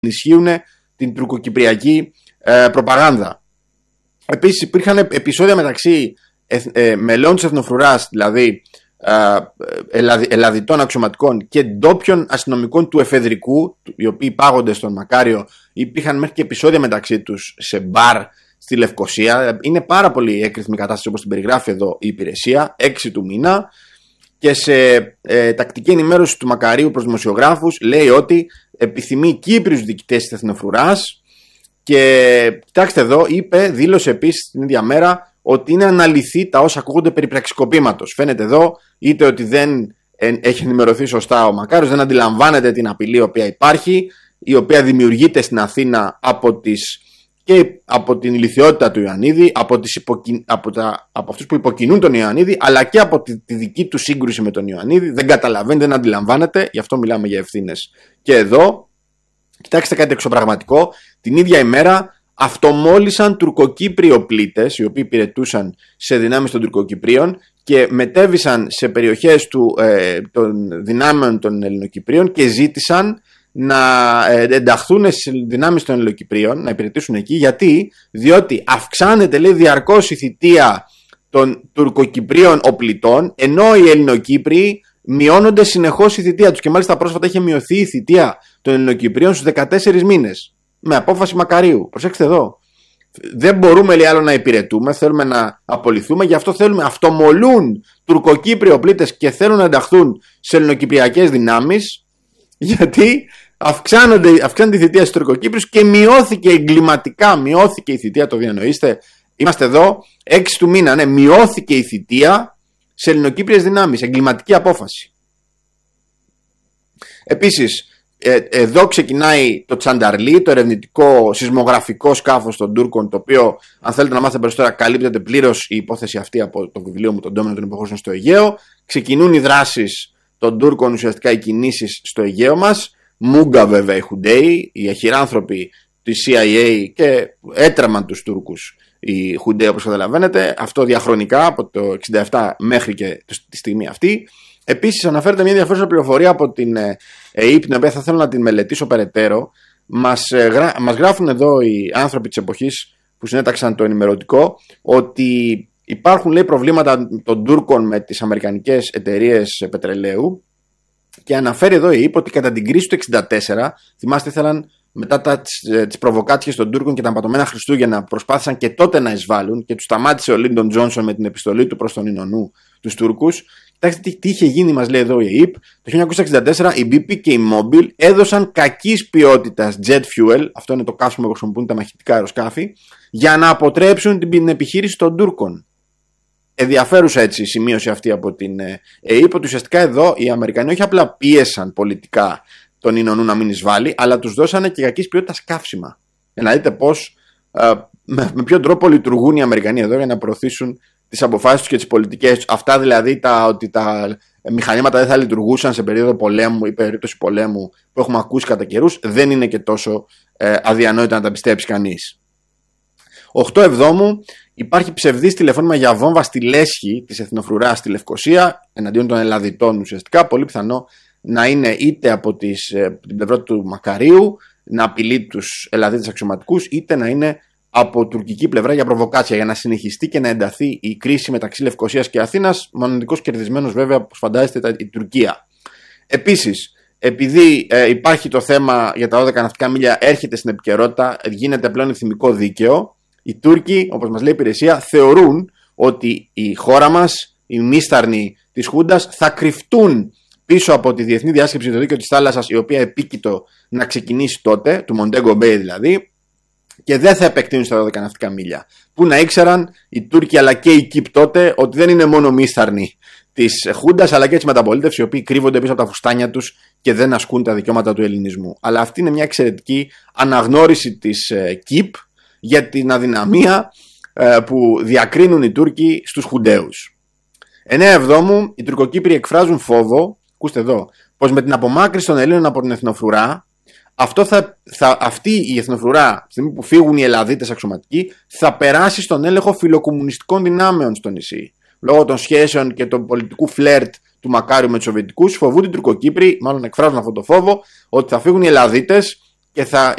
ενισχύουν την τουρκοκυπριακή προπαγάνδα. Επίσης υπήρχαν επεισόδια μεταξύ μελών της Εθνοφρουράς, δηλαδή ελλαδιτών αξιωματικών και ντόπιων αστυνομικών του εφεδρικού, οι οποίοι πάγονται στον Μακάριο. Υπήρχαν μέχρι και επεισόδια μεταξύ τους σε μπαρ στη Λευκοσία. Είναι πάρα πολύ έκρηθμη κατάσταση όπως την περιγράφει εδώ η υπηρεσία, 6 του μήνα. Και σε τακτική ενημέρωση του Μακαρίου προς δημοσιογράφους λέει ότι επιθυμεί Κύπριους διοικητές της Εθνοφρουράς. Και κοιτάξτε εδώ, δήλωσε επίσης την ίδια μέρα ότι είναι αναλυθεί τα όσα ακούγονται περί πραξικοπήματος. Φαίνεται εδώ είτε ότι δεν έχει ενημερωθεί σωστά ο Μακάριος, δεν αντιλαμβάνεται την απειλή η οποία υπάρχει, η οποία δημιουργείται στην Αθήνα και από την ηλιθιότητα του Ιωαννίδη, από αυτούς που υποκινούν τον Ιωαννίδη, αλλά και από τη δική του σύγκρουση με τον Ιωαννίδη. Δεν καταλαβαίνει, δεν αντιλαμβάνεται, γι' αυτό μιλάμε για ευθύνες. Και εδώ, κοιτάξτε κάτι εξωπραγματικό, την ίδια ημέρα αυτομόλυσαν τουρκοκύπριοι οπλίτες, οι οποίοι υπηρετούσαν σε δυνάμεις των Τουρκοκυπρίων και μετέβησαν σε περιοχές των δυνάμεων των Ελληνοκυπρίων και ζήτησαν να ενταχθούν στις δυνάμεις των Ελληνοκυπρίων, να υπηρετήσουν εκεί. Διότι αυξάνεται, λέει, διαρκώς η θητεία των Τουρκοκυπρίων οπλιτών, ενώ οι Ελληνοκύπριοι μειώνονται συνεχώς η θητεία τους. Και μάλιστα πρόσφατα είχε μειωθεί η θητεία των Ελληνοκυπρίων στους 14 μήνες. Με απόφαση Μακαρίου. Προσέξτε εδώ. Δεν μπορούμε, λέει, άλλο να υπηρετούμε, θέλουμε να απολυθούμε, γι' αυτό θέλουμε, αυτομολούν Τουρκοκύπριοι οπλίτες και θέλουν να ενταχθούν σε ελληνοκυπριακές δυνάμεις, γιατί αυξάνεται η θητεία στους Τουρκοκύπριους και εγκληματικά μειώθηκε η θητεία, το διανοείστε. Είμαστε εδώ, 6 του μήνα, ναι, μειώθηκε η θητεία σε ελληνοκύπριες δυνάμεις, εγκληματική απόφαση. Επίσης, εδώ ξεκινάει το Τσανταρλί, το ερευνητικό σεισμογραφικό σκάφος των Τούρκων, το οποίο, αν θέλετε να μάθετε περισσότερα, καλύπτεται πλήρως η υπόθεση αυτή από το βιβλίο μου, τον Ντόμινο των Υποχώσεων στο Αιγαίο. Ξεκινούν οι δράσεις των Τούρκων, ουσιαστικά οι κινήσεις στο Αιγαίο μας. Μούγκα, βέβαια, οι Χουντέοι, οι αχυράνθρωποι της CIA, και έτρεμαν τους Τούρκους οι Χουντέοι, όπως καταλαβαίνετε. Αυτό διαχρονικά από το 1967 μέχρι και τη στιγμή αυτή. Επίσης, αναφέρεται μια ενδιαφέρουσα πληροφορία από την ΕΕΠ, την οποία θα θέλω να την μελετήσω περαιτέρω. Μας γράφουν εδώ οι άνθρωποι της εποχής που συνέταξαν το ενημερωτικό ότι υπάρχουν, λέει, προβλήματα των Τούρκων με τις αμερικανικές εταιρείες πετρελαίου, και αναφέρει εδώ η ΕΕΠ ότι κατά την κρίση του 1964, θυμάστε, ήθελαν μετά τις προβοκάτσιες των Τούρκων και τα πατωμένα Χριστούγεννα, προσπάθησαν και τότε να εισβάλλουν και τους σταμάτησε ο Λίντον Τζόνσον με την επιστολή του προς τον Ινωνού τους Τούρκους. Κοιτάξτε τι είχε γίνει, μας λέει εδώ η ΕΕΠ. Το 1964 η BP και η Mobil έδωσαν κακής ποιότητας jet fuel, αυτό είναι το καύσιμο που χρησιμοποιούν τα μαχητικά αεροσκάφη, για να αποτρέψουν την επιχείρηση των Τούρκων. Ενδιαφέρουσα έτσι η σημείωση αυτή από την ΕΕΠ, ότι ουσιαστικά εδώ οι Αμερικανοί όχι απλά πίεσαν πολιτικά τον Ινωνού να μην εισβάλλει, αλλά τους δώσανε και κακής ποιότητας καύσιμα. Για να δείτε πώς, με ποιον τρόπο λειτουργούν οι Αμερικανοί εδώ για να προωθήσουν τις αποφάσεις τους και τις πολιτικές τους. Αυτά δηλαδή ότι τα μηχανήματα δεν θα λειτουργούσαν σε περίοδο πολέμου ή περίπτωση πολέμου που έχουμε ακούσει κατά καιρούς, δεν είναι και τόσο αδιανόητα να τα πιστέψει κανείς. 8 Εβδόμου υπάρχει ψευδής τηλεφώνημα για βόμβα στη λέσχη της Εθνοφρουράς στη Λευκοσία, εναντίον των Ελλαδιτών ουσιαστικά. Πολύ πιθανό να είναι είτε από την πλευρά του Μακαρίου, να απειλεί τους Ελλαδίτες αξιωματικούς, είτε να είναι από τουρκική πλευρά για προβοκάτσια, για να συνεχιστεί και να ενταθεί η κρίση μεταξύ Λευκοσίας και Αθήνας. Μοναδικός κερδισμένος, βέβαια, όπως φαντάζεστε, η Τουρκία. Επίσης, επειδή υπάρχει το θέμα για τα 12 ναυτικά μίλια, έρχεται στην επικαιρότητα, γίνεται πλέον ηθιμικό δίκαιο. Οι Τούρκοι, όπως μας λέει η υπηρεσία, θεωρούν ότι η χώρα μας, οι μίσταρνοι της Χούντας, θα κρυφτούν πίσω από τη Διεθνή Διάσκεψη για το Δίκαιο της Θάλασσας, η οποία επίκειτο να ξεκινήσει τότε, του Μοντέγκο Μπέι δηλαδή, και δεν θα επεκτείνουν στα 12 ναυτικά μίλια. Πού να ήξεραν οι Τούρκοι αλλά και οι Κύπ τότε ότι δεν είναι μόνο μίσταρνοι της Χούντας, αλλά και της μεταπολίτευσης, οι οποίοι κρύβονται πίσω από τα φουστάνια τους και δεν ασκούν τα δικαιώματα του ελληνισμού. Αλλά αυτή είναι μια εξαιρετική αναγνώριση της Κύπ για την αδυναμία που διακρίνουν οι Τούρκοι στους Χουντέους. 9 Εβδόμου οι Τουρκοκύπριοι εκφράζουν φόβο, ακούστε εδώ, πως με την απομάκρυνση των Ελλήνων από την Εθνοφρουρά, αυτή η Εθνοφρουρά, τη στιγμή που φύγουν οι Ελλαδίτες αξιωματικοί, θα περάσει στον έλεγχο φιλοκομμουνιστικών δυνάμεων στο νησί. Λόγω των σχέσεων και του πολιτικού φλερτ του Μακάριου με τους Σοβιετικούς, φοβούνται οι Τουρκοκύπριοι, μάλλον εκφράζουν αυτό το φόβο, ότι θα φύγουν οι Ελλαδίτες και θα